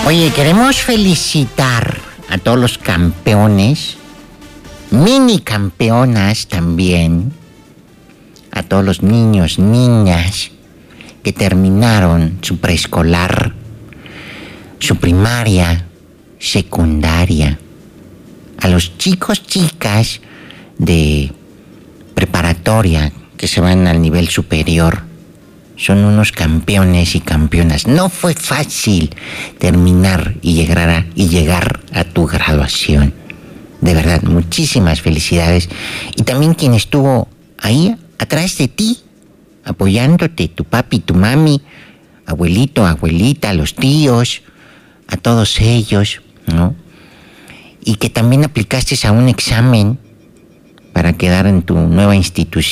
Oye, queremos felicitar a todos los campeones, mini campeonas también, a todos los niños, niñas que terminaron su preescolar, su primaria, secundaria, a los chicos, chicas de preparatoria que se van al nivel superior. Son unos campeones y campeonas. No fue fácil terminar y llegar a tu graduación. De verdad, muchísimas felicidades. Y también quien estuvo ahí, atrás de ti, apoyándote, tu papi, tu mami, abuelito, abuelita, los tíos, a todos ellos, ¿no? Y que también aplicaste a un examen para quedar en tu nueva institución.